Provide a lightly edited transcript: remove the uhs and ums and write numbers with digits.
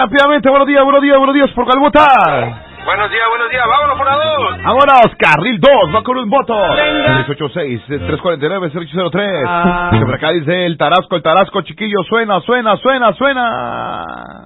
rápidamente. Buenos días, por cuál votar. Buenos días, vámonos por la 2. Vámonos, carril 2, va con un voto. 686-349-0803. Por acá dice el Tarasco, chiquillo, suena.